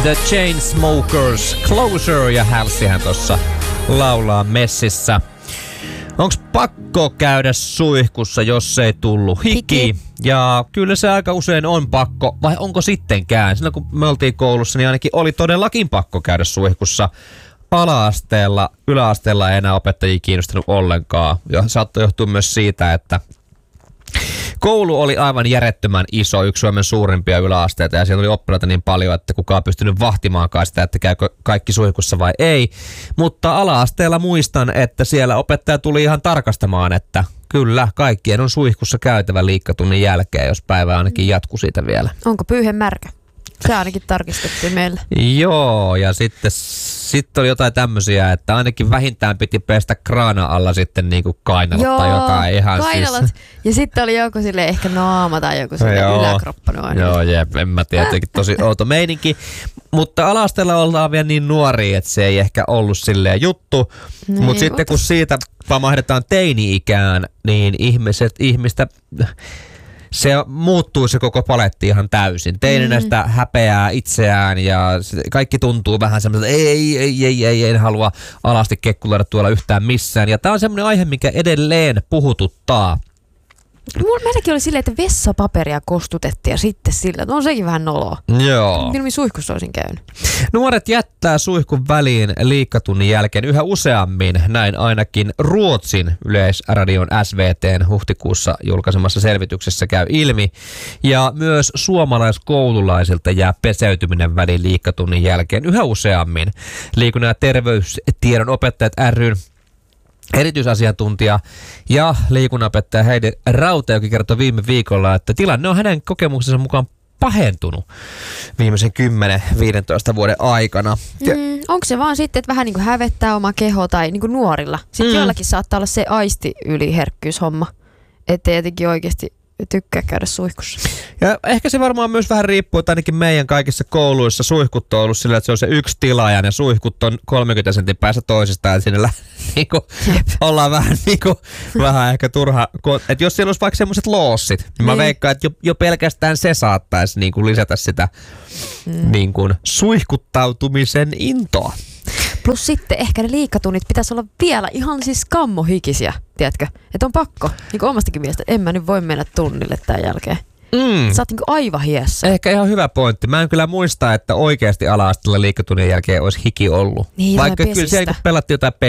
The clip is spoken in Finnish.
The Chainsmokers, Closer, ja Halseyhän tossa laulaa messissä. Onks pakko käydä suihkussa, jos ei tullut hiki? Ja kyllä se aika usein on pakko, vai onko sittenkään? Silloin kun me oltiin koulussa, niin ainakin oli todellakin pakko käydä suihkussa. Ala-asteella, yläasteella ei enää opettajia kiinnostanut ollenkaan. Ja saattoi johtua myös siitä, että koulu oli aivan järjettömän iso, yksi Suomen suurimpia yläasteita, ja siellä oli oppilaita niin paljon, että kukaan ei pystynyt vahtimaankaan sitä, että käykö kaikki suihkussa vai ei. Mutta ala-asteella muistan, että siellä opettaja tuli ihan tarkastamaan, että kyllä, kaikkien on suihkussa käytävä liikkatunnin jälkeen, jos päivä ainakin jatkuu siitä vielä. Onko pyyhe märkä? Se ainakin tarkistettiin meille. Joo, ja sitten oli jotain tämmöisiä, että ainakin vähintään piti pestä kraana alla sitten niinku kainalat tai jotain ihan kainalat. Siis. Ja sitten oli joku silleen ehkä naama tai joku silleen yläkroppa noin. Joo, jep, en mä tiedä, jotenkin tosi outo meininki. Mutta ala-asteella ollaan vielä niin nuoria, että se ei ehkä ollut silleen juttu. Mutta sitten kun siitä pamahdetaan teini-ikään, niin ihmistä... Se muuttuu se koko paletti ihan täysin. Teininästä häpeää itseään ja kaikki tuntuu vähän semmoista, ei, en halua alasti kekkuloida tuolla yhtään missään. Ja tää on semmoinen aihe, mikä edelleen puhututtaa. Meilläkin oli silleen, että vessapaperia kostutettiin ja sitten sillä, että on sekin vähän noloa. Joo. Minun suihkussa olisin käynyt. Nuoret jättää suihkun väliin liikkatunnin jälkeen yhä useammin, näin ainakin Ruotsin yleisradion SVT:n huhtikuussa julkaisemassa selvityksessä käy ilmi. Ja myös suomalaiskoululaisilta jää peseytyminen väliin liikkatunnin jälkeen yhä useammin. Liikunnan ja terveystiedon opettajat ry:n erityisasiantuntija ja liikunnanopettaja Heidi Rautajoki kertoi viime viikolla, että tilanne on hänen kokemuksensa mukaan pahentunut viimeisen 10-15 vuoden aikana. Onko se vaan sitten, että vähän niin kuin hävettää oma keho tai niin kuin nuorilla? Sitten joillakin saattaa olla se aisti-yliherkkyyshomma, ettei jotenkin oikeasti tykkää käydä suihkussa. Ja ehkä se varmaan myös vähän riippuu, että ainakin meidän kaikissa kouluissa suihkut on ollut sillä, että se on se yksi tila ja ne suihkut on 30 sentin päässä toisistaan. Sinne niinku, ollaan vähän ehkä turha. Että jos siellä olisi vaikka semmoiset loossit, niin mä veikkaan, että jo pelkästään se saattaisi niinku lisätä sitä niinku suihkuttautumisen intoa. Plus sitten ehkä ne liikkatunnit pitäisi olla vielä ihan siis kammohikisiä, tiedätkö? Että on pakko, niin kuin omastakin mielestä, en mä nyt voi mennä tunnille tämän jälkeen. Sä oot niin kuin aivan hiessä. Ehkä ihan hyvä pointti. Mä en kyllä muista, että oikeasti ala-asteella liikkatunnin jälkeen olisi hiki ollut. Niin, vaikka kyllä siellä pelattiin jotain